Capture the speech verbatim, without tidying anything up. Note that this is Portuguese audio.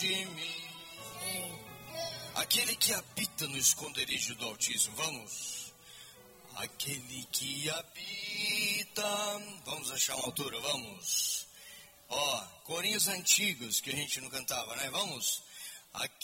de mim. Aquele que habita no esconderijo do Altíssimo. Vamos. Aquele que habita. Vamos achar uma altura, vamos. Ó, corinhos antigos que a gente não cantava, né? Vamos. Aquele